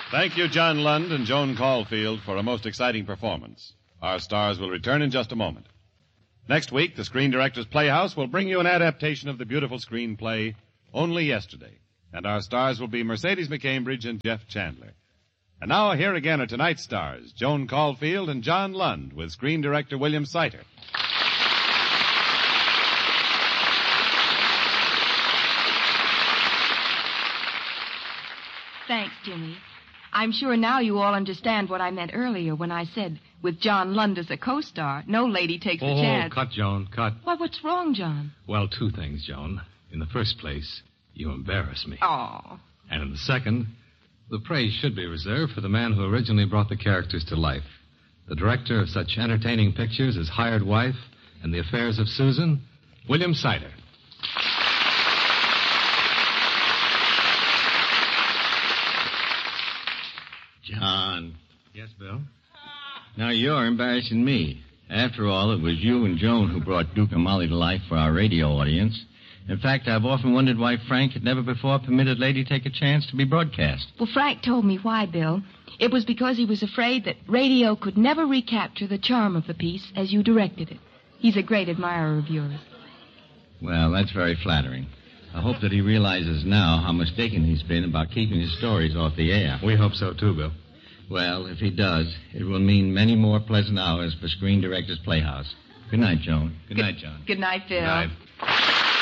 Thank you, John Lund and Joan Caulfield, for a most exciting performance. Our stars will return in just a moment. Next week, the Screen Directors Playhouse will bring you an adaptation of the beautiful screenplay Only Yesterday. And our stars will be Mercedes McCambridge and Jeff Chandler. And now, here again are tonight's stars, Joan Caulfield and John Lund, with screen director William Seiter. Thanks, Jimmy. I'm sure now you all understand what I meant earlier when I said, with John Lund as a co-star, no lady takes a chance. Oh, cut, Joan, cut. Why, what's wrong, John? Well, two things, Joan. In the first place, you embarrass me. Oh. And in the second, the praise should be reserved for the man who originally brought the characters to life. The director of such entertaining pictures as Hired Wife and The Affairs of Susan, William Seiter. John. Yes, Bill? Now you're embarrassing me. After all, it was you and Joan who brought Duke and Molly to life for our radio audience. In fact, I've often wondered why Frank had never before permitted Lady Take a Chance to be broadcast. Well, Frank told me why, Bill. It was because he was afraid that radio could never recapture the charm of the piece as you directed it. He's a great admirer of yours. Well, that's very flattering. I hope that he realizes now how mistaken he's been about keeping his stories off the air. We hope so, too, Bill. Well, if he does, it will mean many more pleasant hours for Screen Directors Playhouse. Good night, Joan. Good night, John. Good night, Bill. Good night.